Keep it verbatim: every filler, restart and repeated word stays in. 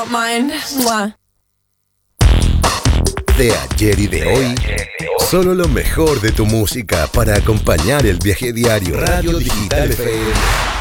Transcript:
don't mind. Mwah. De ayer y de hoy, solo lo mejor de tu música para acompañar el viaje diario. Radio Digital F M.